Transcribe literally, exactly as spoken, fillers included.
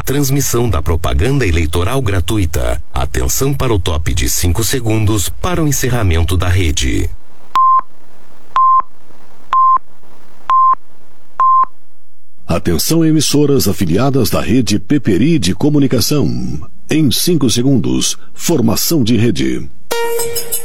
Transmissão da propaganda eleitoral gratuita. Atenção para o top de cinco segundos para o encerramento da rede. Atenção, emissoras afiliadas da rede Peperi de Comunicação. Em cinco segundos, formação de rede.